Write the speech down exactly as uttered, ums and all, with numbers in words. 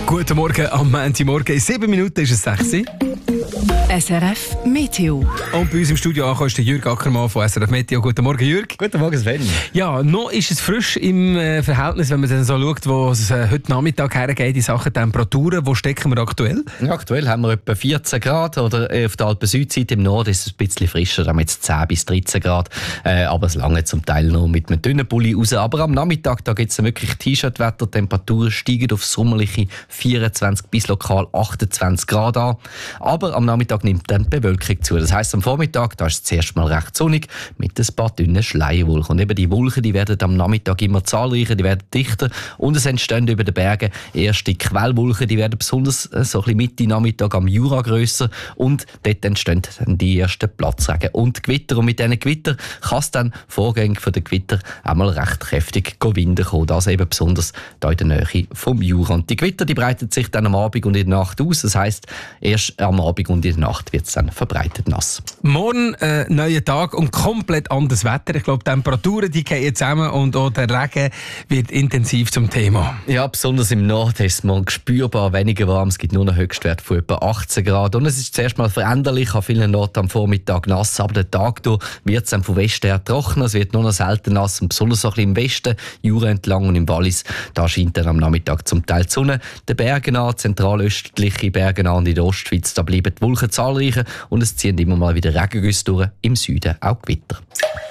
Guten Morgen am Montagmorgen. In sieben Minuten ist es sechs Uhr. S R F Meteo. Und bei uns im Studio angekommen ist der Jürg Ackermann von S R F Meteo. Guten Morgen, Jürg. Guten Morgen, Sven. Ja, noch ist es frisch im äh, Verhältnis, wenn man dann so schaut, wo es äh, heute Nachmittag hergeht in Sachen Temperaturen. Wo stecken wir aktuell? Ja, aktuell haben wir etwa vierzehn Grad. Oder auf der Alpen Südseite im Norden ist es ein bisschen frischer, da haben wir jetzt zehn bis dreizehn Grad. Äh, aber es lange zum Teil noch mit einem dünnen Pulli raus. Aber am Nachmittag da gibt es wirklich T-Shirt-Wetter. Temperaturen steigen auf sommerliche vierundzwanzig bis lokal achtundzwanzig Grad an. Aber am Nachmittag nimmt dann die Bewölkung zu. Das heisst, am Vormittag da ist es zuerst mal recht sonnig mit ein paar dünnen Schleierwolken. Und eben die Wolken, die werden am Nachmittag immer zahlreicher, die werden dichter und es entstehen über den Bergen erste Quellwolken, die werden besonders so ein bisschen Mitte Nachmittag am Jura grösser und dort entstehen dann die ersten Platzregen und Gewitter. Und mit diesen Gewitter kann es dann vorgängig von den Gewitter einmal recht kräftig Winden kommen. Das eben besonders hier in der Nähe vom Jura. Und die Gewitter, die breiten sich dann am Abend und in der Nacht aus. Das heisst, erst am Abend und in der Nacht wird es dann verbreitet nass. Morgen äh, neuer Tag und komplett anderes Wetter. Ich glaube, die Temperaturen die gehen zusammen und auch der Regen wird intensiv zum Thema. Ja, besonders im Norden ist es morgen spürbar weniger warm. Es gibt nur einen Höchstwert von etwa achtzehn Grad. Und es ist zuerst mal veränderlich, an vielen Orten am Vormittag nass, aber der Tag wird es dann von Westen her trocken. Es wird nur noch selten nass und besonders so ein bisschen im Westen, Jura entlang und im Wallis, da scheint dann am Nachmittag zum Teil die Sonne. Den Bergen an, zentralöstliche Bergen an und in der Ostschweiz, da bleiben die Wolken zahlreicher und es ziehen immer mal wieder Regengüsse durch, im Süden auch Gewitter.